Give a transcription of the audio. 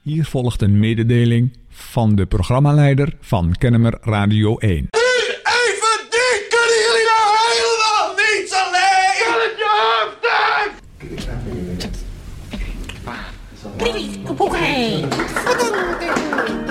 Hier volgt een mededeling van de programmaleider van Kennemer Radio 1. Even dit! Kunnen jullie nou helemaal niets alleen? Kan het je hoofd uit? Oké.